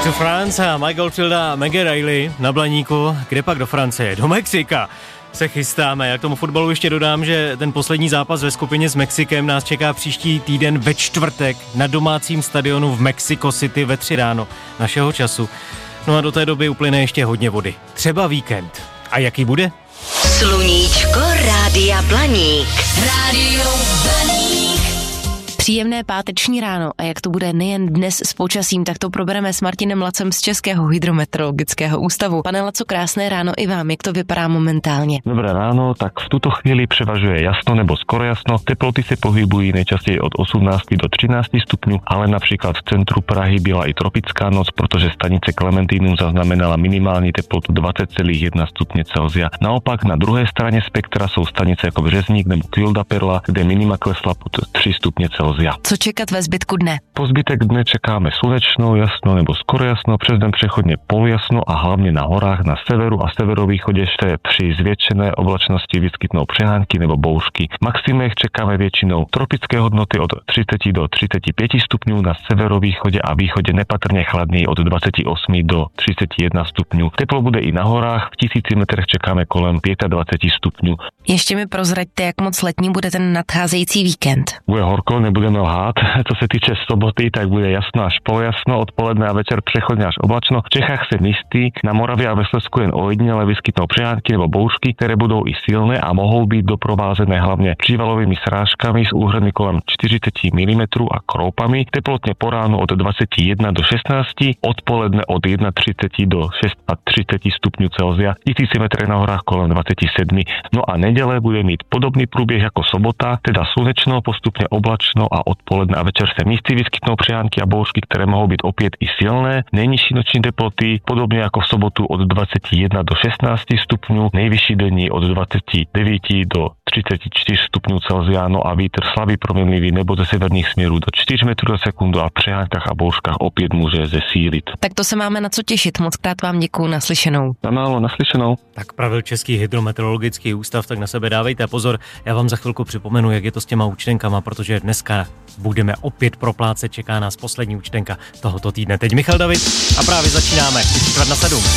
to France a Michael Tilda a Maggie Riley na Blaníku. Kde pak do Francie? Do Mexika se chystáme. Já k tomu fotbalu ještě dodám, že ten poslední zápas ve skupině s Mexikem nás čeká příští týden ve čtvrtek na domácím stadionu v Mexico City ve 3 ráno našeho času. No a do té doby uplyne ještě hodně vody. Třeba víkend. A jaký bude? Sluníčko Rádia Blaník. Rádio Blaník. Příjemné páteční ráno a jak to bude nejen dnes s počasím, tak to probereme s Martinem Lacem z Českého hydrometeorologického ústavu. Pane Laco, krásné ráno i vám, jak to vypadá momentálně? Dobré ráno, tak v tuto chvíli převažuje jasno nebo skoro jasno. Teploty se pohybují nejčastěji od 18 do 13 stupňů, ale například v centru Prahy byla i tropická noc, protože stanice Klementinum zaznamenala minimální teplotu 20,1 stupně Celsia. Naopak na druhé straně spektra jsou stanice jako Březník nebo Tilda Perla, kde minima klesla pod 3 stupně Celsia. Co čekat ve zbytku dne? Po zbytek dne čekáme slunečno, jasno nebo skoro jasno, přes den přechodně polojasno a hlavně na horách na severu a severovýchodě se při zvětšené oblačnosti vyskytnou přehánky nebo bouřky. Maximech čekáme většinou tropické hodnoty od 30 do 35 stupňů, na severovýchodě a východě nepatrně chladněji od 28 do 31 stupňů. Teplo bude i na horách, v 1000 metrech čekáme kolem 25 stupňů. Ještě mi prozraďte, jak moc letní bude ten nadcházející víkend. Bude horko, nebudeme lhát. Co se týče soboty, tak bude jasno až polojasno, odpoledne a večer přechodně až oblačno. V Čechách se místy, na Moravě a ve Slezsku jen ojediněle vyskytnou přehánky nebo bouřky, které budou i silné a mohou být doprovázené hlavně přívalovými srážkami s úhrny kolem 40 mm a kroupami. Teplotně po ránu od 21 do 16, odpoledne od 31 do 36 stupňů Celsia, 1000 metrech na horách kolem 27. No a neděle bude mít podobný průběh jako sobota, teda slunečno, postupně oblačno a odpoledne a večer se místy vyskytnou přehánky a bouřky, které mohou být opět i silné. Nejnižší noční teploty podobně jako v sobotu od 21 do 16 stupňů, nejvyšší denní od 29 do 34 stupňů Celsia, no a vítr slabý proměnlivý nebo ze severních směrů do 4 metrů za sekundu a v přehánkách a bouřkách opět může zesílit. Tak to se máme na co těšit. Mockrát vám děkuju, naslyšenou. Naslyšenou. Tak pravil Český hydrometeorologický ústav, tak na sebe dávejte pozor. Já vám za chvilku připomenu, jak je to s těma účtenkama, protože dneska budeme opět proplácet, čeká nás poslední účtenka tohoto týdne. Teď Michal David a právě začínáme 4:45.